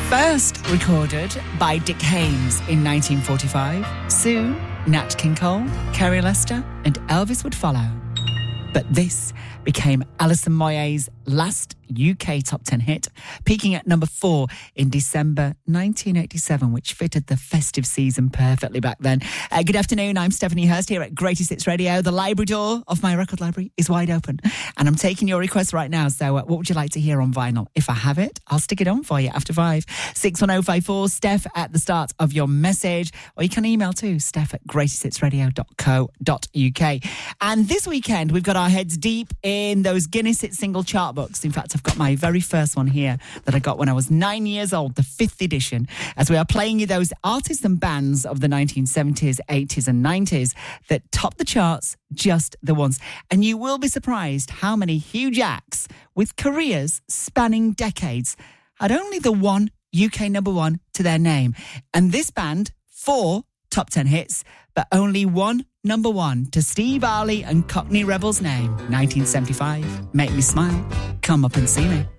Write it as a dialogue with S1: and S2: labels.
S1: First recorded by Dick Haymes in 1945. Soon, Nat King Cole, Kerry Lester and Elvis would follow. But this became Alison Moyet's last UK top 10 hit, peaking at number 4 in December 1987, which fitted the festive season perfectly back then. Good afternoon, I'm Stephanie Hurst here at Greatest Hits Radio. The library door of my record library is wide open, and I'm taking your requests right now. So what would you like to hear on vinyl? If I have it, I'll stick it on for you after 5. 61054, Steph at the start of your message, or you can email to steph@greatesthitsradio.co.uk. And this weekend, we've got our heads deep in those Guinness Hit Single Chart books. In fact, I've got my very first one here that I got when I was 9 years old, the 5th edition, as we are playing you those artists and bands of the 1970s, 80s and 90s that topped the charts just the once. And you will be surprised how many huge acts with careers spanning decades had only the one UK number one to their name. And this band, 4 top 10 hits, but only one number one to Steve Harley and Cockney Rebels' name. 1975, Make Me Smile, Come Up and See Me.